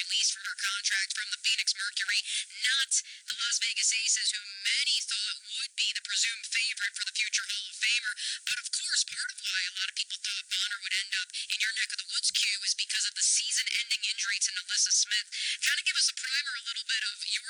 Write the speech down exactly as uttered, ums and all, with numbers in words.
released from her contract from the Phoenix Mercury, not the Las Vegas Aces, who many thought would be the presumed favorite for the future Hall of Famer. But of course, part of why a lot of people thought Bonner would end up in your neck of the woods, Q, is because of the season-ending injury to Nalissa Smith. Kind of give us a primer a little bit of your